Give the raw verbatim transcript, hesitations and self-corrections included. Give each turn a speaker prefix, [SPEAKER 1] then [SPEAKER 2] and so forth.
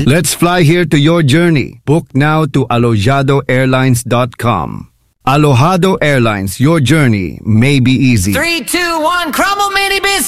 [SPEAKER 1] Let's fly here to your journey. Book now to alojado airlines dot com. Alojado Airlines, your journey may be easy.
[SPEAKER 2] Three, two, one, crumble mini biscuit.